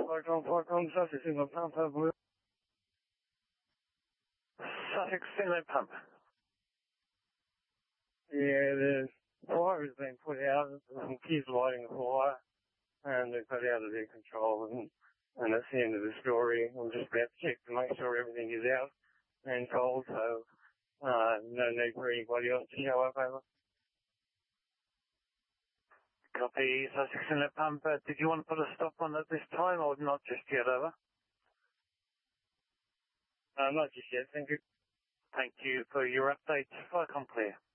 Falcon, Sussex Inlet Pump, Blue. Sussex Inlet Pump. Yeah, the fire has been put out. Some kids lighting the fire, and they've got out of their control, and that's the end of the story. I'm just about to check to make sure everything is out and cold, so no need for anybody else to show up, over. Copy, Sussex Inlet Pump. Did you want to put a stop on at this time, or not just yet, over? Not just yet, thank you. Thank you for your update. Falcon clear.